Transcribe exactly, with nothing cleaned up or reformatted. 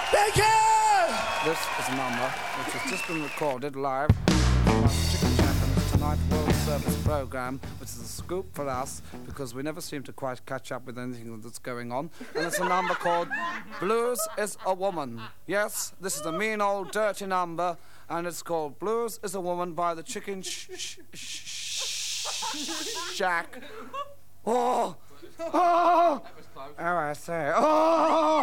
Thank you! This is a number which has just been recorded live on Chicken Shack and Tonight World Service program, which is a scoop for us because we never seem to quite catch up with anything that's going on. And it's a number called Blues is a Woman. Yes, this is a mean old dirty number, and it's called Blues is a Woman by the Chicken sh- sh- sh- Shack. Oh! Oh! Oh, I say. Oh!